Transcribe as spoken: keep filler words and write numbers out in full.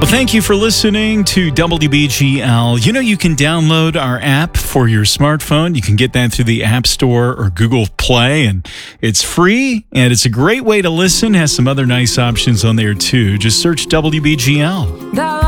Well, thank you for listening to W B G L. You know, you can download our app for your smartphone. You can get that through the App Store or Google Play, and it's free, and it's a great way to listen. Has some other nice options on there, too. Just search W B G L.